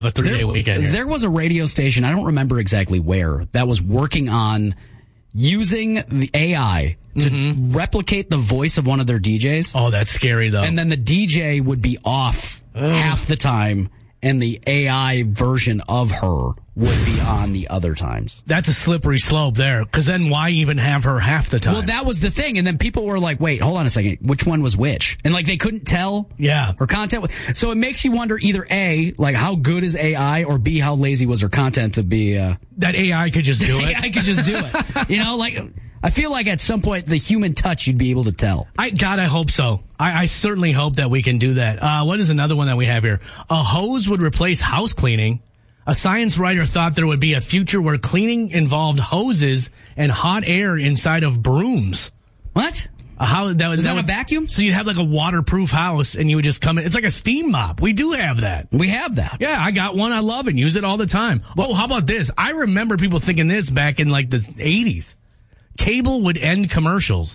a 3-day weekend here. There was a radio station, I don't remember exactly where, that was working on using the AI to replicate the voice of one of their DJs. Oh, that's scary, though. And then the DJ would be off half the time, and the AI version of her would be on the other times. That's a slippery slope there, because then why even have her half the time? Well, that was the thing, and then people were like, wait, hold on a second, which one was which? And, like, they couldn't tell her content. So it makes you wonder either A, like, how good is AI, or B, how lazy was her content to be... that AI could just do it. AI could just do it. You know, like... I feel like at some point, the human touch, you'd be able to tell. God, I hope so. I certainly hope that we can do that. What is another one that we have here? A hose would replace house cleaning. A science writer thought there would be a future where cleaning involved hoses and hot air inside of brooms. What? Is that a vacuum? So you'd have like a waterproof house and you would just come in. It's like a steam mop. We do have that. We have that. Yeah, I got one. I love it. Use it all the time. Well, how about this? I remember people thinking this back in like the 80s. Cable would end commercials.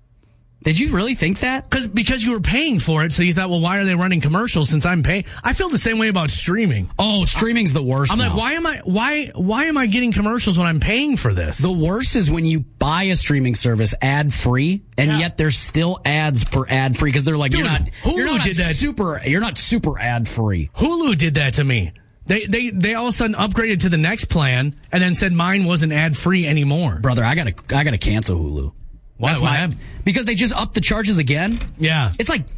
Did you really think that? Because you were paying for it, so you thought, well, why are they running commercials since I'm paying? I feel the same way about streaming. Oh, streaming's the worst. I'm like, why am I getting commercials when I'm paying for this? The worst is when you buy a streaming service ad free, and yet there's still ads for ad free because they're like, Dude, you're not super ad free. Hulu did that to me. They all of a sudden upgraded to the next plan and then said mine wasn't ad free anymore. Brother, I gotta cancel Hulu. Why? Because they just upped the charges again. Yeah, it's like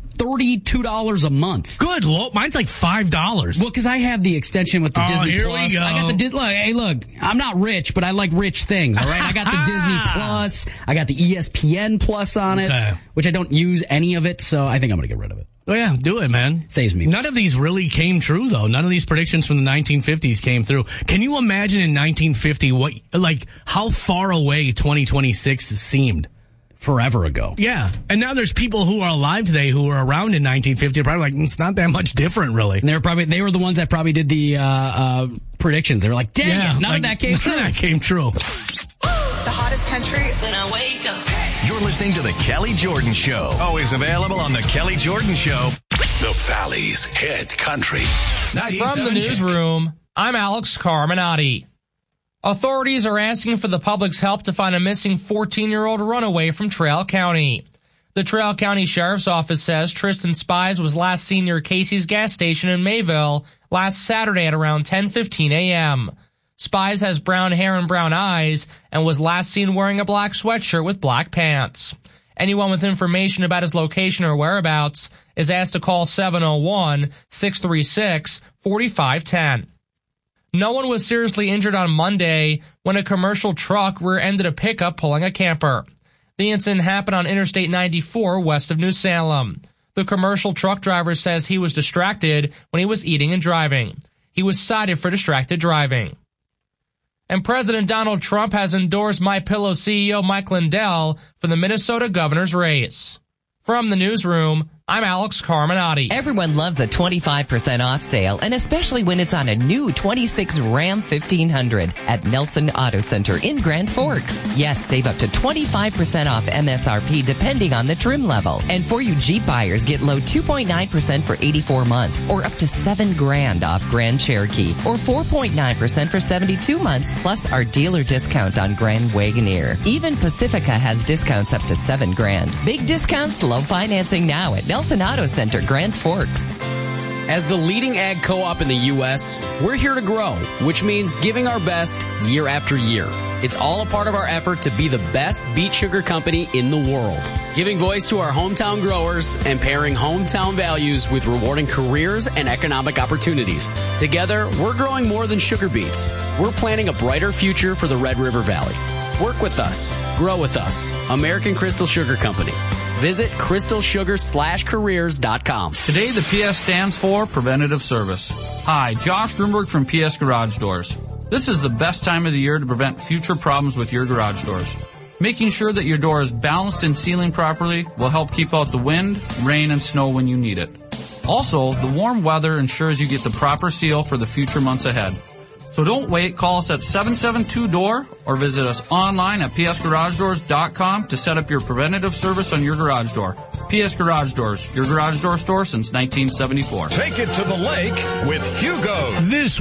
$32 a month. Good Lord, mine's like $5. Well, because I have the extension with the Disney here Plus. We go. I got the look, I'm not rich, but I like rich things. All right, I got the Disney Plus. I got the ESPN Plus on it, which I don't use any of it, so I think I'm gonna get rid of it. Oh, yeah, do it, man. Saves me. None of these really came true, though. None of these predictions from the 1950s came through. Can you imagine in 1950 how far away 2026 seemed? Forever ago. Yeah. And now there's people who are alive today who were around in 1950 probably like, it's not that much different, really. And they were the ones that probably did the predictions. They were like, dang it, none of that came true. None of that came true. The hottest country when I wake up. You're listening to The Kelly Jordan Show. Always available on The Kelly Jordan Show. The Valley's hit country. From the newsroom, I'm Alex Carminati. Authorities are asking for the public's help to find a missing 14-year-old runaway from Traill County. The Traill County Sheriff's Office says Tristan Spies was last seen near Casey's gas station in Mayville last Saturday at around 10:15 a.m. Spies has brown hair and brown eyes and was last seen wearing a black sweatshirt with black pants. Anyone with information about his location or whereabouts is asked to call 701-636-4510. No one was seriously injured on Monday when a commercial truck rear-ended a pickup pulling a camper. The incident happened on Interstate 94 west of New Salem. The commercial truck driver says he was distracted when he was eating and driving. He was cited for distracted driving. And President Donald Trump has endorsed MyPillow CEO Mike Lindell for the Minnesota governor's race. From the newsroom, I'm Alex Carminati. Everyone loves a 25% off sale, and especially when it's on a new 26 Ram 1500 at Nelson Auto Center in Grand Forks. Yes, save up to 25% off MSRP depending on the trim level. And for you Jeep buyers, get low 2.9% for 84 months or up to $7,000 off Grand Cherokee or 4.9% for 72 months plus our dealer discount on Grand Wagoneer. Even Pacifica has discounts up to $7,000. Big discounts, low financing now at Nelson Auto Center, Grand Forks. As the leading ag co-op in the U.S., we're here to grow, which means giving our best year after year. It's all a part of our effort to be the best beet sugar company in the world. Giving voice to our hometown growers and pairing hometown values with rewarding careers and economic opportunities. Together, we're growing more than sugar beets. We're planting a brighter future for the Red River Valley. Work with us. Grow with us. American Crystal Sugar Company. Visit crystalsugar/careers.com. Today, the PS stands for Preventative Service. Hi, Josh Grunberg from PS Garage Doors. This is the best time of the year to prevent future problems with your garage doors. Making sure that your door is balanced and sealing properly will help keep out the wind, rain, and snow when you need it. Also, the warm weather ensures you get the proper seal for the future months ahead. So don't wait. Call us at 772-DOOR or visit us online at psgaragedoors.com to set up your preventative service on your garage door. PS Garage Doors, your garage door store since 1974. Take it to the lake with Hugo. This